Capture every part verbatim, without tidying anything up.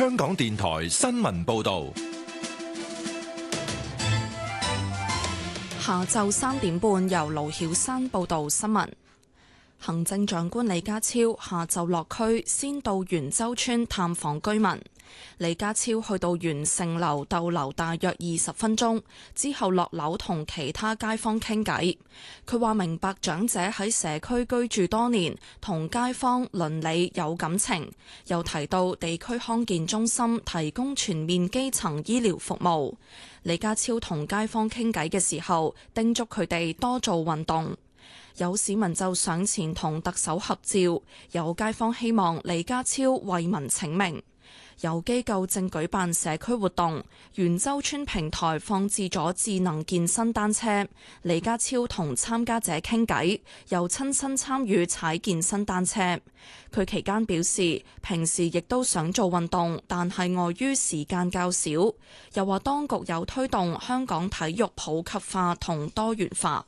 香港電台新聞報道。 下晝三點半，由盧曉珊報道新聞。行政長官李家超下晝落區，先到元州村探訪居民。李家超去到元盛樓逗留大約二十分鐘，之後落樓同其他街坊傾偈。佢話明白長者喺社區居住多年，同街坊鄰里有感情，又提到地區康健中心提供全面基層醫療服務。李家超同街坊傾偈嘅時候，叮囑佢哋多做運動。有市民就上前同特首合照，有街坊希望李家超為民請命。有機構正舉辦社區活動，元州村平台放置咗智能健身單車，李家超同參加者傾偈，又親身參與踩健身單車。佢期間表示，平時亦都想做運動，但係礙於時間較少。又話當局有推動香港體育普及化同多元化。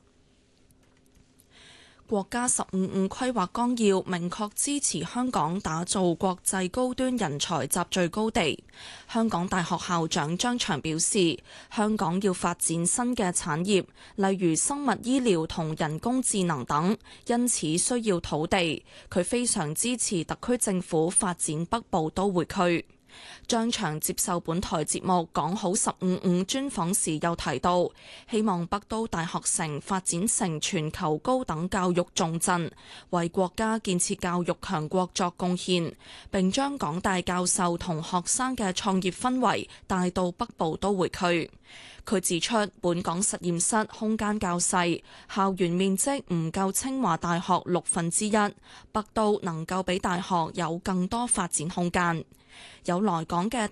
國家十五五規劃綱要明確支持香港打造國際高端人才集聚高地。香港大學校長張翔表示，香港要發展新嘅產業，例如生物醫療同人工智能等，因此需要土地。佢非常支持特區政府發展北部都會區。張翔接受本台節目講好十五五專訪時又提到，希望北都大學城發展成全球高等教育重鎮，為國家建設教育強國作貢獻，並將港大教授同學生嘅創業氛圍帶到北部都會區。佢指出，本港實驗室空間較細，校園面積唔夠清華大學六分之一，北都能夠俾大學有更多發展空間。有來港嘅